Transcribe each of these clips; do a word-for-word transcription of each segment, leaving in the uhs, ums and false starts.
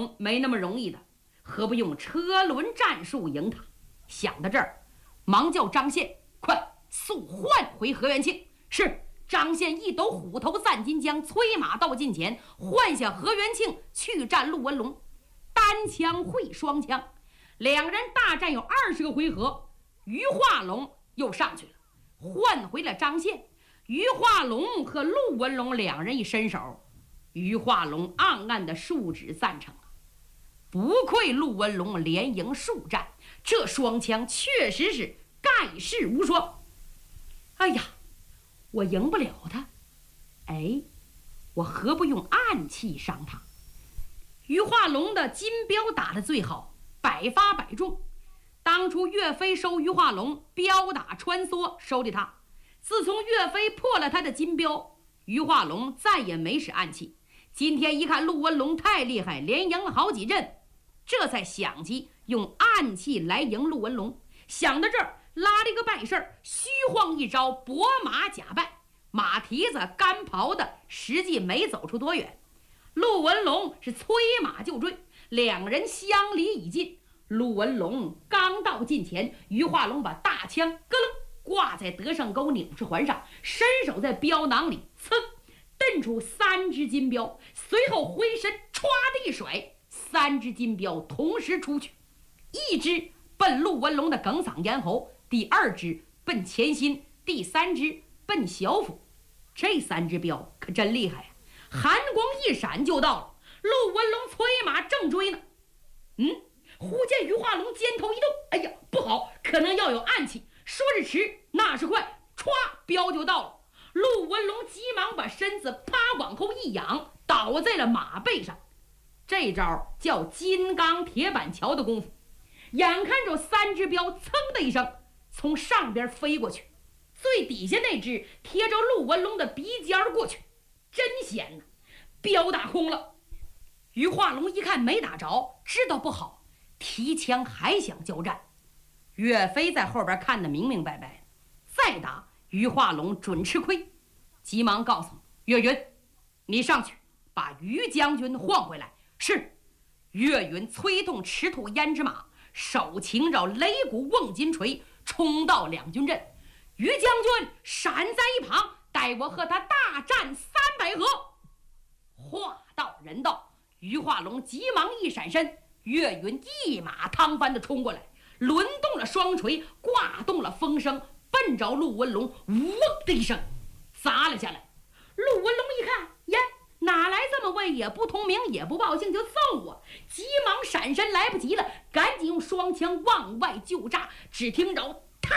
恐没那么容易的，何不用车轮战术赢他？想到这儿，忙叫张宪快速换回何元庆。是。张宪一抖虎头散金枪，催马到近前，换下何元庆去战陆文龙。单枪会双枪，两人大战有二十个回合，于化龙又上去了，换回了张宪。于化龙和陆文龙两人一伸手，于化龙暗暗的竖指赞成了。不愧陆文龙连赢数战，这双枪确实是盖世无双。哎呀，我赢不了他，哎，我何不用暗器伤他？于化龙的金镖打得最好，百发百中。当初岳飞收于化龙，镖打穿梭收的他。自从岳飞破了他的金镖，于化龙再也没使暗器。今天一看陆文龙太厉害，连赢了好几阵，这才想起用暗器来赢陆文龙。想到这儿，拉了一个败事儿，虚晃一招拨马假败，马蹄子干刨的，实际没走出多远。陆文龙是催马就追，两人相离已近。陆文龙刚到近前，于化龙把大枪咯楞挂在德胜钩拧式环上，伸手在镖囊里噌蹬出三只金镖，随后挥身歘的一甩，三只金镖同时出去，一只奔陆文龙的哽嗓咽喉，第二只奔前心，第三只奔小腹。这三只镖可真厉害呀、啊！寒光一闪就到了，陆文龙催马正追呢。嗯，忽见于化龙肩头一动，哎呀，不好，可能要有暗器。说是迟，那是快，歘，镖就到了。陆文龙急忙把身子啪往后一仰，倒在了马背上。这招叫金刚铁板桥的功夫。眼看着三只镖噌的一声从上边飞过去，最底下那只贴着陆文龙的鼻尖过去，真险呐！镖打空了。于化龙一看没打着，知道不好，提枪还想交战。岳飞在后边看得明明白白，再打于化龙准吃亏，急忙告诉岳云：“你上去把于将军换回来。”是。岳云催动赤兔胭脂马，手擎着擂鼓瓮金锤，冲到两军阵。于将军闪在一旁，待我和他大战三百合。话到人到，于化龙急忙一闪身，岳云一马趟翻的冲过来，轮动了双锤，挂动了风声，奔着陆文龙嗡的一声砸了下来。陆文龙一看，呀，哪来这么位，也不通名也不报姓就揍我，急忙闪身来不及了，赶紧用双枪往外就炸。只听着啪，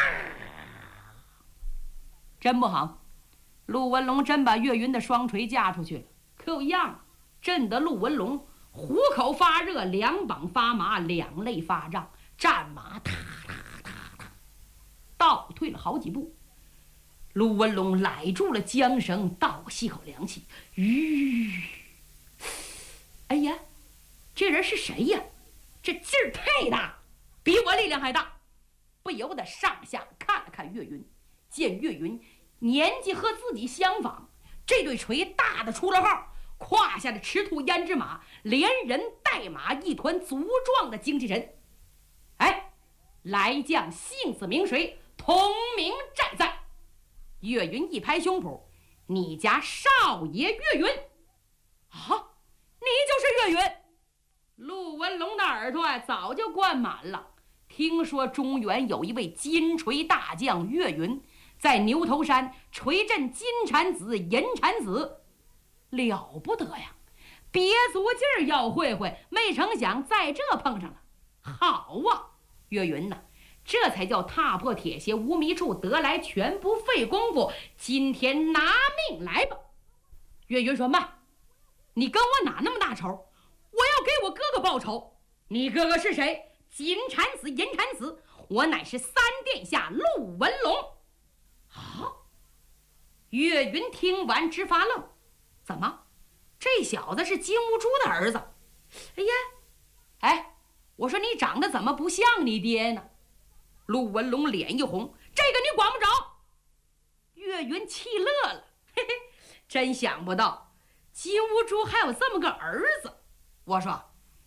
真不好，陆文龙真把岳云的双锤架出去了，可有样，震得陆文龙虎口发热，两膀发麻，两肋发胀，战马踏踏踏踏倒退了好几步。陆文龙揽住了缰绳，倒吸口凉气，吁，哎呀，这人是谁呀？这劲儿太大，比我力量还大。不由得上下看了看岳云，见岳云年纪和自己相仿，这对锤大的出了号，胯下的赤兔胭脂马连人带马一团足壮的精气神。哎，来将姓子名谁，同名战在。岳云一拍胸脯：“你家少爷岳云啊，你就是岳云！”陆文龙的耳朵啊早就灌满了，听说中原有一位金锤大将岳云，在牛头山锤震金蝉子、银蝉子，了不得呀！憋足劲儿要会会，没成想在这碰上了。好啊，岳云呐，这才叫踏破铁鞋无觅处，得来全不费功夫。今天拿命来吧！岳云说：“慢，你跟我哪那么大仇？我要给我哥哥报仇。你哥哥是谁？金蝉子、银蝉子，我乃是三殿下陆文龙。”啊！岳云听完直发愣，怎么，这小子是金兀术的儿子？哎呀，哎，我说你长得怎么不像你爹呢？陆文龙脸一红：“这个你管不着。”岳云气乐了：“嘿嘿，真想不到金兀术还有这么个儿子。我说，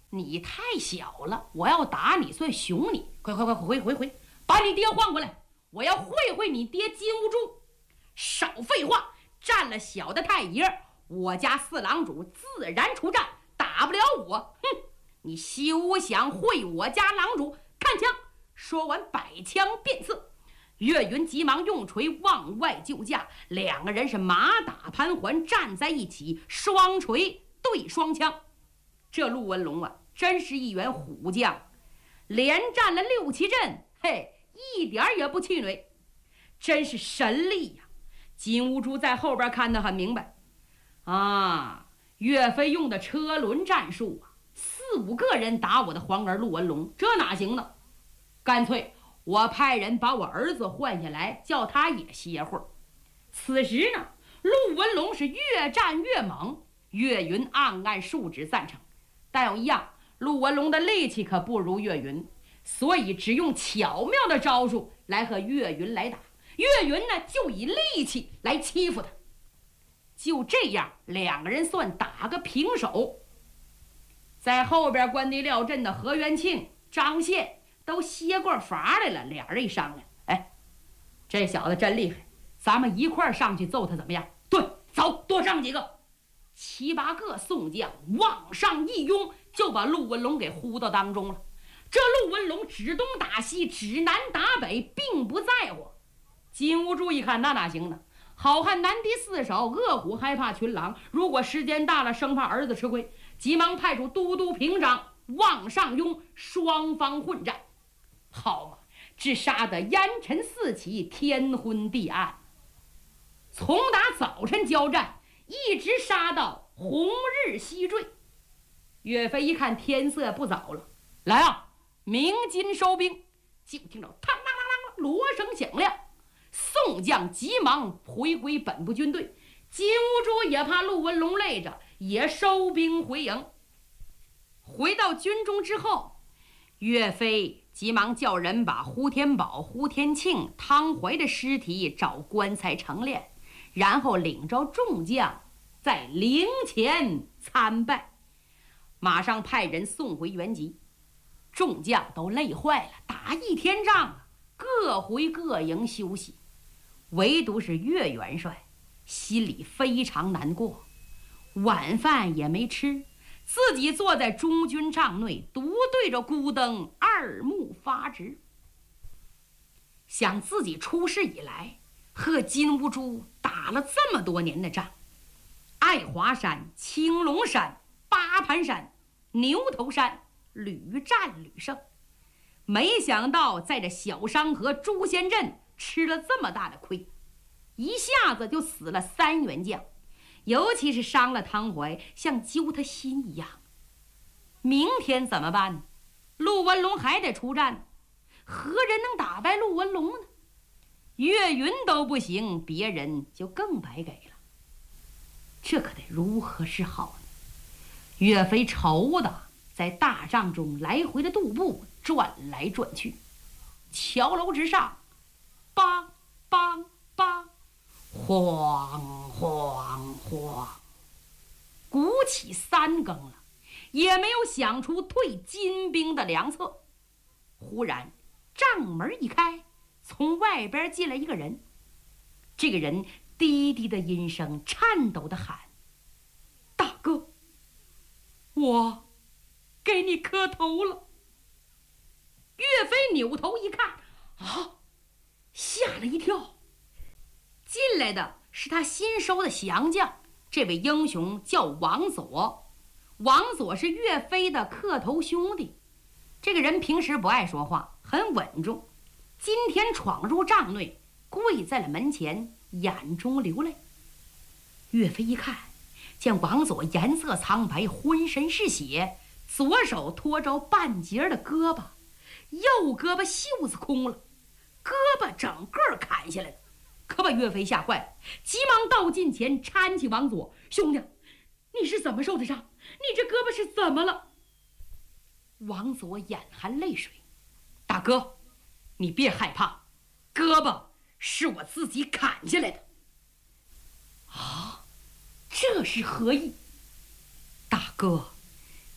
你太小了，我要打你算熊你，快快快回回回，把你爹唤过来，我要会会你爹金兀术。少废话，占了小的太爷，我家四郎主自然出战，打不了我。哼，你休想会我家郎主！看枪！说完，摆枪便刺。岳云急忙用锤往外救驾，两个人是马打盘桓，站在一起，双锤对双枪。这陆文龙啊，真是一员虎将，连战了六七阵，嘿，一点也不气馁，真是神力呀！金兀术在后边看得很明白啊，岳飞用的车轮战术啊，四五个人打我的皇儿陆文龙，这哪行呢？干脆我派人把我儿子换下来，叫他也歇会儿。此时呢，陆文龙是越战越猛，岳云暗暗竖指赞成。但有一样，陆文龙的力气可不如岳云，所以只用巧妙的招数来和岳云来打。岳云呢，就以力气来欺负他。就这样，两个人算打个平手。在后边观敌料阵的何元庆、张宪都歇过法来了，俩人一商量，哎，这小子真厉害，咱们一块儿上去揍他怎么样？对，走，多上几个。七八个宋将往上一拥，就把陆文龙给呼到当中了。这陆文龙指东打西，指南打北，并不在乎。金兀术一看，那哪行呢？好汉难敌四手，恶虎害怕群狼。如果时间大了，生怕儿子吃亏，急忙派出都督平章往上拥，双方混战。好嘛，只杀得烟尘四起，天昏地暗。从打早晨交战，一直杀到红日西坠。岳飞一看天色不早了，来啊，鸣金收兵。就听着嘡啷啷啷，锣声响亮。宋将急忙回归本部军队，金兀术也怕陆文龙累着，也收兵回营。回到军中之后，岳飞急忙叫人把胡天宝、胡天庆、汤怀的尸体找棺材成殓，然后领着众将在陵前参拜，马上派人送回原籍。众将都累坏了，打一天仗了，各回各营休息。唯独是岳元帅心里非常难过，晚饭也没吃，自己坐在中军帐内，独对着孤灯，二目发直。想自己出事以来和金兀术打了这么多年的仗，爱华山、青龙山、八盘山、牛头山屡战屡胜，没想到在这小商河朱仙镇吃了这么大的亏，一下子就死了三员将，尤其是伤了汤怀，像揪他心一样。明天怎么办呢？陆文龙还得出战，何人能打败陆文龙呢？岳云都不行，别人就更白给了。这可得如何是好呢？岳飞愁的在大帐中来回的踱步，转来转去。桥楼之上，梆梆梆，晃晃晃，鼓起三更了，也没有想出退金兵的良策。忽然帐门一开，从外边进来一个人。这个人低低的音声，颤抖的喊：大哥，我给你磕头了。岳飞扭头一看，啊，吓了一跳。进来的是他新收的降将，这位英雄叫王佐。王佐是岳飞的磕头兄弟。这个人平时不爱说话，很稳重，今天闯入帐内，跪在了门前，眼中流泪。岳飞一看，见王佐颜色苍白，浑身是血，左手托着半截的胳膊，右胳膊袖子空了，胳膊整个砍下来了，可把岳飞吓坏了，急忙到近前搀起王佐：兄弟，你是怎么受的伤？你这胳膊是怎么了？王佐眼含泪水：大哥，你别害怕，胳膊是我自己砍下来的。啊，这是何意？大哥，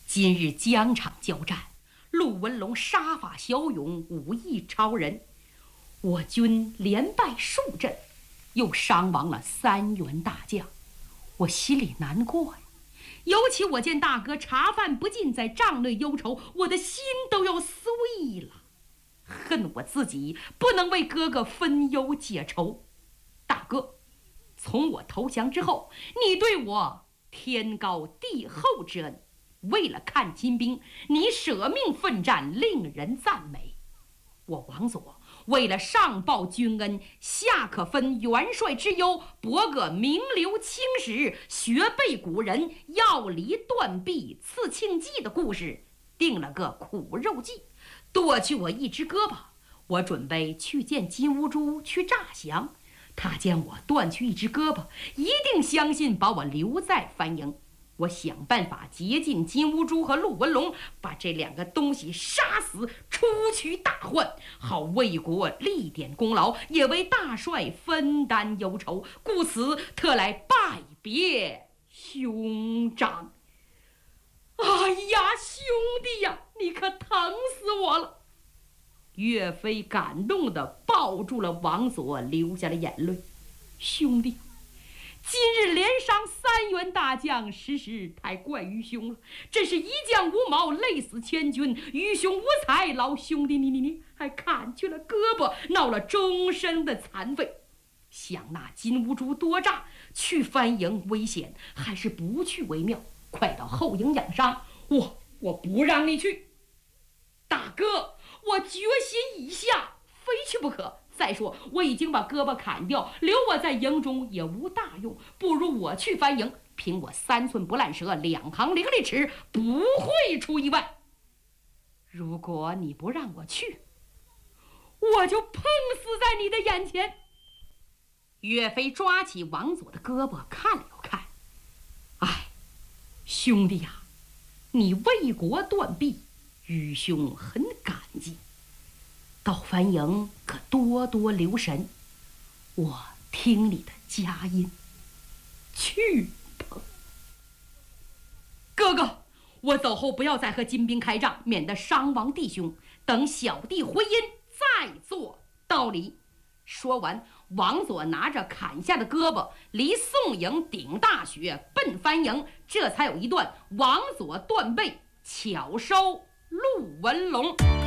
今日疆场交战，陆文龙杀法骁勇，武艺超人，我军连败数阵，又伤亡了三员大将，我心里难过呀。尤其我见大哥茶饭不进，在帐内忧愁，我的心都要碎了。恨我自己不能为哥哥分忧解愁。大哥，从我投降之后，你对我天高地厚之恩，为了看金兵，你舍命奋战，令人赞美。我王佐为了上报君恩，下可分元帅之忧，博个名留青史，学背古人要离断臂刺庆忌的故事，定了个苦肉计，剁去我一只胳膊。我准备去见金乌珠去诈降，他见我断去一只胳膊，一定相信把我留在番营。我想办法劫尽金乌珠和陆文龙，把这两个东西杀死，出去大患，好为国立点功劳，也为大帅分担忧愁。故此特来拜别兄长。哎呀，兄弟呀，你可疼死我了！岳飞感动地抱住了王佐，流下了眼泪。兄弟，今日连伤三员大将，实实太怪愚兄了。真是一将无谋，累死千军；愚兄无才，老兄弟你你你还砍去了胳膊，闹了终身的残废。想那金乌珠多诈，去番营危险，还是不去为妙。快到后营养伤，我我不让你去。大哥，我决心已下，非去不可。再说我已经把胳膊砍掉，留我在营中也无大用，不如我去番营，凭我三寸不烂舌，两行伶俐齿，不会出意外。如果你不让我去，我就碰死在你的眼前。岳飞抓起王佐的胳膊看了又看，哎，兄弟呀，你为国断臂，愚兄很感激。到番营可多多留神，我听你的佳音。去吧，哥哥，我走后不要再和金兵开仗，免得伤亡弟兄。等小弟回营再做道理。说完，王佐拿着砍下的胳膊，离宋营顶大雪奔番营，这才有一段王佐断背，巧收陆文龙。